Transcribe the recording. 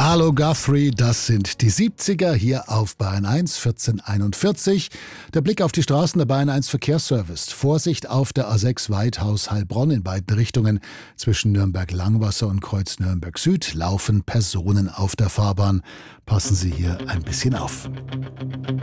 Hallo Guthrie, das sind die 70er hier auf Bayern 1, 1441. Der Blick auf die Straßen der Bayern 1 Verkehrsservice. Vorsicht auf der A6 Weidhaus-Heilbronn in beiden Richtungen. Zwischen Nürnberg-Langwasser und Kreuz Nürnberg Süd laufen Personen auf der Fahrbahn. Passen Sie hier ein bisschen auf.